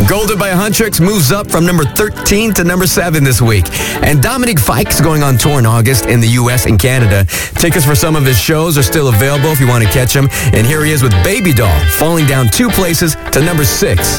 Golden by Huntrix moves up from number 13 to number 7 this week. And Dominic Fike's going on tour in August in the U.S. and Canada. Tickets for some of his shows are still available if you want to catch him. And here he is with Baby Doll, falling down 2 places to number 6.